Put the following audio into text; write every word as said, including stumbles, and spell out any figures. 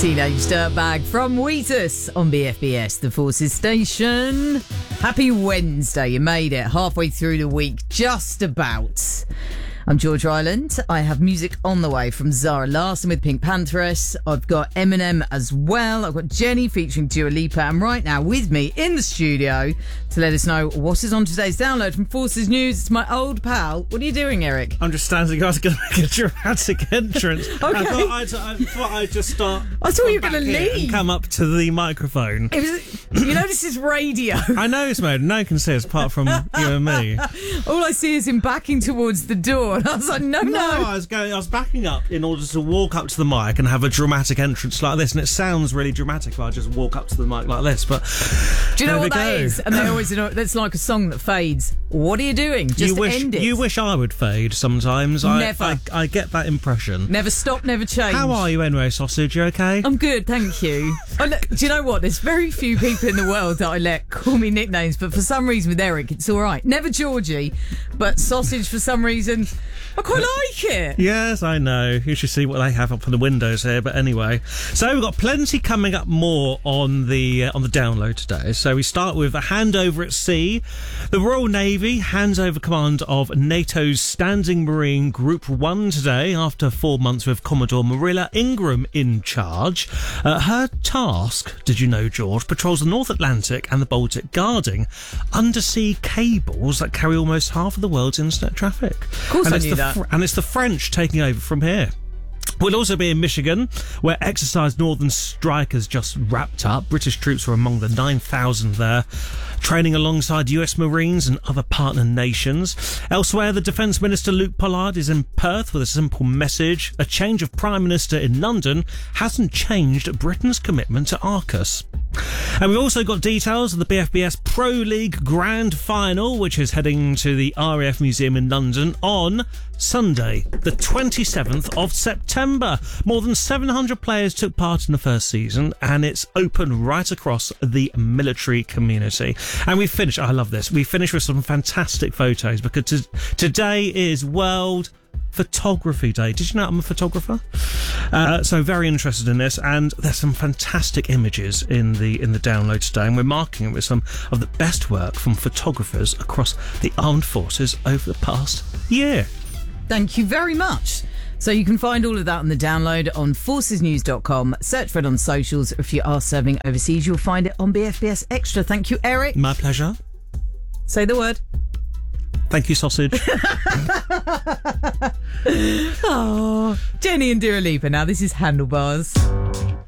Teenage Dirtbag from Wheatus on B F B S, the Forces Station. Happy Wednesday. You made it halfway through the week, just about. I'm George Ryland. I have music on the way from Zara Larsson with Pink Pantheress. I've got Eminem as well. I've got Jenny featuring Dua Lipa. And right now with me in the studio to let us know what is on today's download from Forces News, it's my old pal. What are you doing, Eric? I'm just standing. I was going to make a dramatic entrance. Okay. I thought I'd, I thought I'd just start. I thought you were back going to here leave. and come up to the microphone. It was, you know, this is radio. I know it's made. No one can see us apart from you and me. All I see is him backing towards the door, and I was like, no, no. No, I was going. I was backing up in order to walk up to the mic and have a dramatic entrance like this, and it sounds really dramatic if I just walk up to the mic like this. But do you know there what we that go. is? And they always, you know, that's like a song that fades. What are you doing? Just you wish end it. you wish I would fade sometimes. I, Never. I, I get that impression. Never stop, never change. How are you anyway, Sausage? You okay? I'm good, thank you. I le- do you know what? There's very few people in the world that I let call me nicknames, but for some reason with Eric, it's all right. Never Georgie, but Sausage for some reason, I quite like it. Yes, I know. You should see what they have up on the windows here. But anyway, so we've got plenty coming up more on the uh, on the download today. So we start with a handover at sea. The Royal Navy hands over command of NATO's Standing Marine Group One today, after four months with Commodore Marilla Ingram in charge. Uh, her task, did you know, George, patrols the North Atlantic and the Baltic, guarding undersea cables that carry almost half of the world's internet traffic. Of course, and I it's knew the that. Fr- and it's the French taking over from here. We'll also be in Michigan, where Exercise Northern Strike has just wrapped up. British troops were among the nine thousand there, training alongside U S Marines and other partner nations. Elsewhere, the Defence Minister Luke Pollard is in Perth with a simple message. A change of Prime Minister in London hasn't changed Britain's commitment to AUKUS. And we've also got details of the B F B S Pro League Grand Final, which is heading to the R A F Museum in London on Sunday, the twenty-seventh of September. More than seven hundred players took part in the first season, and it's open right across the military community. And we finish, I love this, we finish with some fantastic photos, because t- today is World Photography Day. Did you know I'm a photographer? Uh, so very interested in this, and there's some fantastic images in the in the download today, and we're marking it with some of the best work from photographers across the armed forces over the past year. Thank you very much. So you can find all of that on the download on forces news dot com. Search for it on socials. If you are serving overseas, you'll find it on B F B S Extra. Thank you, Eric. My pleasure. Say the word. Thank you, Sausage. Oh, Jenny and Dua Lipa. Now this is Handlebars.